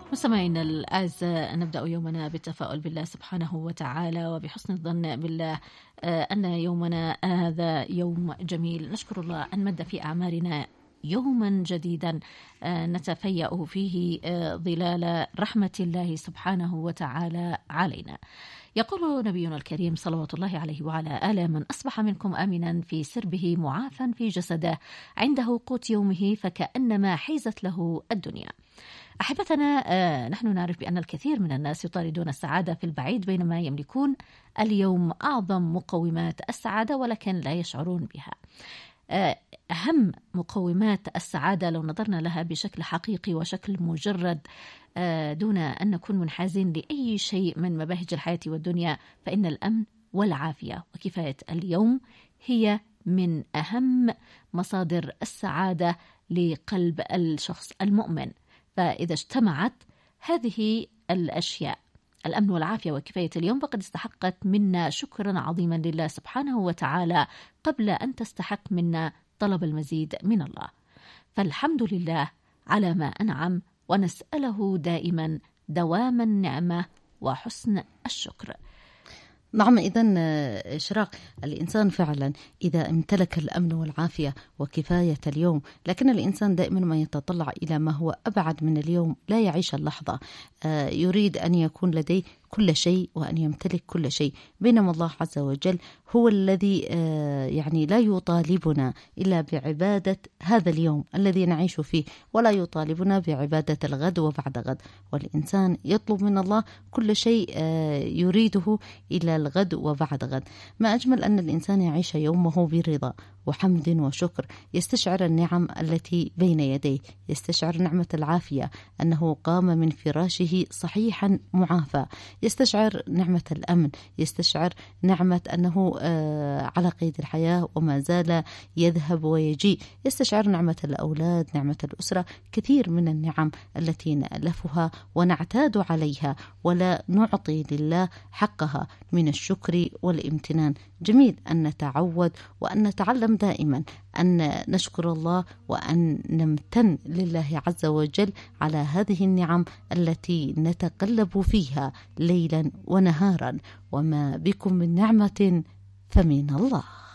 مستمعينا الأعزاء، نبدأ يومنا بالتفاؤل بالله سبحانه وتعالى وبحسن الظن بالله أن يومنا هذا يوم جميل. نشكر الله أن مد في أعمارنا يوما جديدا نتفيأ فيه ظلال رحمة الله سبحانه وتعالى علينا. يقول نبينا الكريم صلوات الله عليه وعلى آله: من أصبح منكم آمنا في سربه معافا في جسده عنده قوت يومه فكأنما حيزت له الدنيا. أحبتنا، نحن نعرف بأن الكثير من الناس يطاردون السعادة في البعيد بينما يملكون اليوم أعظم مقومات السعادة ولكن لا يشعرون بها. أهم مقومات السعادة لو نظرنا لها بشكل حقيقي وشكل مجرد دون أن نكون منحازين لأي شيء من مباهج الحياة والدنيا، فإن الأمن والعافية وكفاية اليوم هي من أهم مصادر السعادة لقلب الشخص المؤمن. فإذا اجتمعت هذه الأشياء، الأمن والعافية وكفاية اليوم، فقد استحقت منا شكرا عظيما لله سبحانه وتعالى قبل أن تستحق منا طلب المزيد من الله. فالحمد لله على ما أنعم، ونسأله دائما دوام النعمة وحسن الشكر. نعم، إذن إشراق الإنسان فعلا إذا امتلك الأمن والعافية وكفاية اليوم، لكن الإنسان دائما ما يتطلع إلى ما هو أبعد من اليوم، لا يعيش اللحظة، يريد أن يكون لديه كل شيء وأن يمتلك كل شيء، بينما الله عز وجل هو الذي يعني لا يطالبنا إلا بعبادة هذا اليوم الذي نعيش فيه، ولا يطالبنا بعبادة الغد وبعد غد. والإنسان يطلب من الله كل شيء يريده إلى الغد وبعد غد. ما أجمل أن الإنسان يعيش يومه برضا وحمد وشكر، يستشعر النعم التي بين يديه، يستشعر نعمة العافية أنه قام من فراشه صحيحا معافى، يستشعر نعمة الأمن، يستشعر نعمة أنه على قيد الحياة وما زال يذهب ويجيء، يستشعر نعمة الأولاد، نعمة الأسرة، كثير من النعم التي نألفها ونعتاد عليها ولا نعطي لله حقها من الشكر والامتنان. جميل أن نتعود وأن نتعلم دائما أن نشكر الله وأن نمتن لله عز وجل على هذه النعم التي نتقلب فيها ليلا ونهارا. وما بكم من نعمة فمن الله.